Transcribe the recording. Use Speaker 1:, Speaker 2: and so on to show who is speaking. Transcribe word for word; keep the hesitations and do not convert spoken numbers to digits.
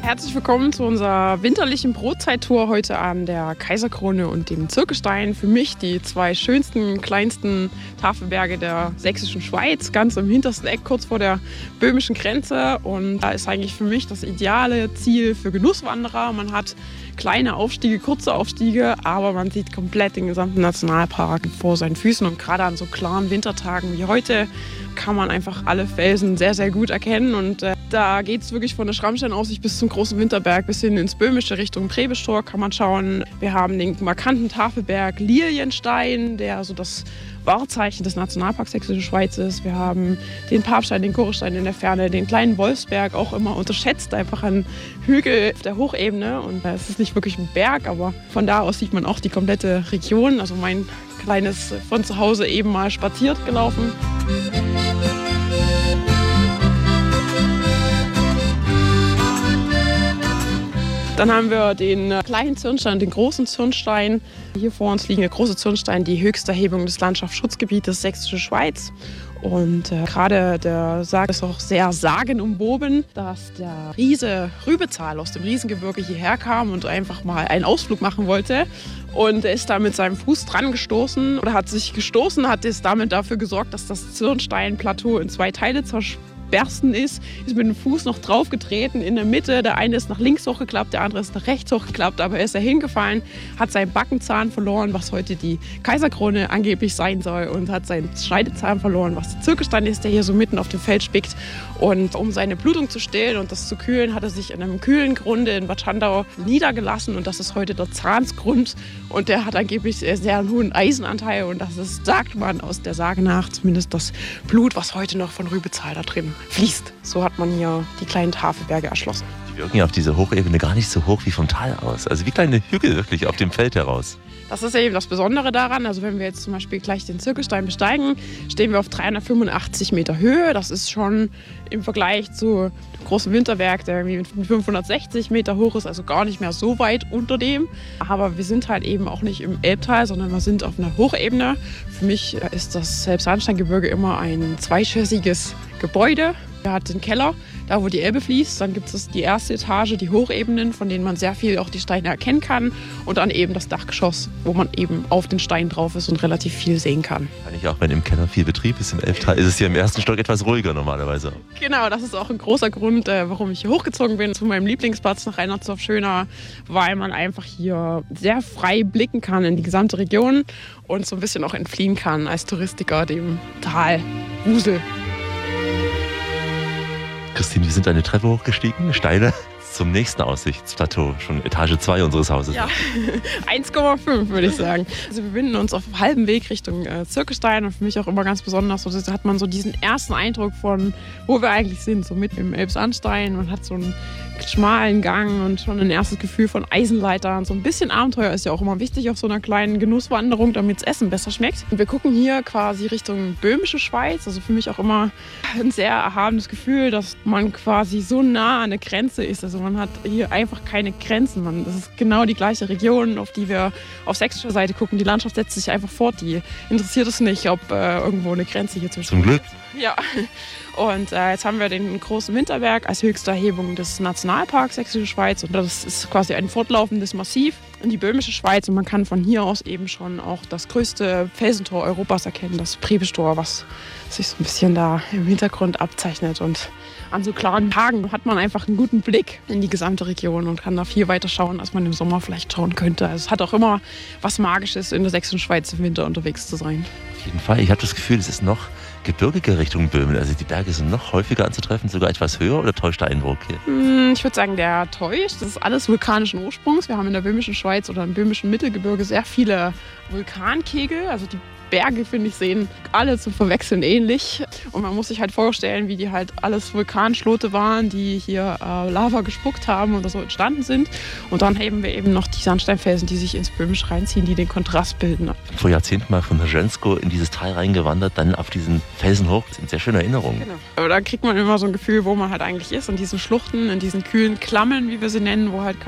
Speaker 1: Herzlich willkommen zu unserer winterlichen Brotzeittour heute an der Kaiserkrone und dem Zirkelstein. Für mich die zwei schönsten, kleinsten Tafelberge der sächsischen Schweiz, ganz im hintersten Eck, kurz vor der böhmischen Grenze. Und da ist eigentlich für mich das ideale Ziel für Genusswanderer. Man hat kleine Aufstiege, kurze Aufstiege, aber man sieht komplett den gesamten Nationalpark vor seinen Füßen. Und gerade an so klaren Wintertagen wie heute kann man einfach alle Felsen sehr, sehr gut erkennen. Und äh, da geht es wirklich von der Schrammsteinaussicht bis zum großen Winterberg bis hin ins Böhmische Richtung Präbestor kann man schauen. Wir haben den markanten Tafelberg Lilienstein, der so das Wahrzeichen des Nationalparks Sächsische Schweiz ist. Wir haben den Papstein, den Chorstein in der Ferne, den kleinen Wolfsberg, auch immer unterschätzt, einfach ein Hügel der Hochebene. Und äh, es ist nicht wirklich ein Berg, aber von da aus sieht man auch die komplette Region. Also mein kleines von zu Hause eben mal spaziert gelaufen. Dann haben wir den kleinen Zürnstein und den großen Zürnstein. Hier vor uns liegen der große Zürnstein, die höchste Erhebung des Landschaftsschutzgebietes Sächsische Schweiz. Und äh, gerade der Sarg ist auch sehr sagenumwoben, dass der Riese Rübezahl aus dem Riesengebirge hierher kam und einfach mal einen Ausflug machen wollte. Und er ist da mit seinem Fuß dran gestoßen oder hat sich gestoßen, hat es damit dafür gesorgt, dass das Zürnsteinplateau in zwei Teile zerstört bersten ist, ist mit dem Fuß noch draufgetreten in der Mitte. Der eine ist nach links hochgeklappt, der andere ist nach rechts hochgeklappt, aber er ist da hingefallen, hat seinen Backenzahn verloren, was heute die Kaiserkrone angeblich sein soll, und hat seinen Schneidezahn verloren, was der Zirkelstein ist, der hier so mitten auf dem Feld spickt. Und um seine Blutung zu stillen und das zu kühlen, hat er sich in einem kühlen Grunde in Bad Schandau niedergelassen, und das ist heute der Zahnsgrund, und der hat angeblich sehr einen hohen Eisenanteil, und das ist, sagt man aus der Sage nach, zumindest das Blut, was heute noch von Rübezahl da drin fließt. So hat man hier die kleinen Tafelberge erschlossen.
Speaker 2: Die wirken ja auf dieser Hochebene gar nicht so hoch wie vom Tal aus. Also wie kleine Hügel wirklich auf dem Feld heraus.
Speaker 1: Das ist ja eben das Besondere daran. Also wenn wir jetzt zum Beispiel gleich den Zirkelstein besteigen, stehen wir auf dreihundertfünfundachtzig Meter Höhe. Das ist schon im Vergleich zu dem großen Winterberg, der irgendwie fünfhundertsechzig Meter hoch ist, also gar nicht mehr so weit unter dem. Aber wir sind halt eben auch nicht im Elbtal, sondern wir sind auf einer Hochebene. Für mich ist das Elbsandsteingebirge immer ein zweischössiges Gebäude. Er hat den Keller, da wo die Elbe fließt. Dann gibt es die erste Etage, die Hochebenen, von denen man sehr viel auch die Steine erkennen kann. Und dann eben das Dachgeschoss, wo man eben auf den Stein drauf ist und relativ viel sehen kann.
Speaker 2: Eigentlich auch, wenn im Keller viel Betrieb ist, im Elbtal ist es hier im ersten Stock etwas ruhiger normalerweise.
Speaker 1: Genau, das ist auch ein großer Grund, warum ich hier hochgezogen bin zu meinem Lieblingsplatz nach Reinertsdorf-Schöna, weil man einfach hier sehr frei blicken kann in die gesamte Region und so ein bisschen auch entfliehen kann als Touristiker dem Talwusel.
Speaker 2: Christine, wir sind eine Treppe hochgestiegen, steile, zum nächsten Aussichtsplateau, schon Etage zwei unseres Hauses.
Speaker 1: Ja, eins Komma fünf würde ich sagen. Also wir befinden uns auf halbem Weg Richtung äh, Zirkelstein, und für mich auch immer ganz besonders, so, da hat man so diesen ersten Eindruck von, wo wir eigentlich sind, so mit im Elbsandstein. Man hat so einen schmalen Gang und schon ein erstes Gefühl von Eisenleitern. So ein bisschen Abenteuer ist ja auch immer wichtig auf so einer kleinen Genusswanderung, damit das Essen besser schmeckt. Und wir gucken hier quasi Richtung Böhmische Schweiz. Also für mich auch immer ein sehr erhabenes Gefühl, dass man quasi so nah an der Grenze ist. Also man hat hier einfach keine Grenzen. Man, das ist genau die gleiche Region, auf die wir auf sächsischer Seite gucken. Die Landschaft setzt sich einfach fort. Die interessiert es nicht, ob äh, irgendwo eine Grenze hier zwischen.
Speaker 2: Zum Glück.
Speaker 1: Ja. Und äh, jetzt haben wir den großen Winterberg als höchste Erhebung des Nationalparks Sächsische Schweiz. Und das ist quasi ein fortlaufendes Massiv in die Böhmische Schweiz. Und man kann von hier aus eben schon auch das größte Felsentor Europas erkennen, das Präbestor, was sich so ein bisschen da im Hintergrund abzeichnet. Und an so klaren Tagen hat man einfach einen guten Blick in die gesamte Region und kann da viel weiter schauen, als man im Sommer vielleicht schauen könnte. Also es hat auch immer was Magisches, in der Sächsischen Schweiz im Winter unterwegs zu sein.
Speaker 2: Auf jeden Fall. Ich habe das Gefühl, es ist noch gebirgiger Richtung Böhmen. Also die Berge sind noch häufiger anzutreffen, sogar etwas höher, oder täuscht der Eindruck hier?
Speaker 1: Ich würde sagen, der täuscht. Das ist alles vulkanischen Ursprungs. Wir haben in der Böhmischen Schweiz oder im Böhmischen Mittelgebirge sehr viele Vulkankegel. Also die Berge, finde ich, sehen alle zum Verwechseln ähnlich. Und man muss sich halt vorstellen, wie die halt alles Vulkanschlote waren, die hier äh, Lava gespuckt haben oder so entstanden sind. Und dann haben wir eben noch die Sandsteinfelsen, die sich ins Böhmisch reinziehen, die den Kontrast bilden.
Speaker 2: Vor Jahrzehnten mal von Hrzensko in dieses Tal reingewandert, dann auf diesen Felsen hoch. Das sind sehr schöne Erinnerungen.
Speaker 1: Genau. Aber da kriegt man immer so ein Gefühl, wo man halt eigentlich ist, in diesen Schluchten, in diesen kühlen Klammen, wie wir sie nennen, wo halt